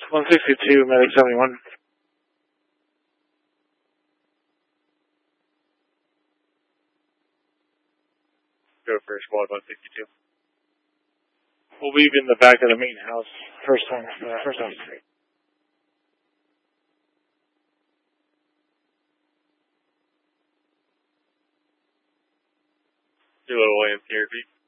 162, medic 71. Go for squad 162. We'll leave in the back of the main house. First house. Do a little AMP repeat.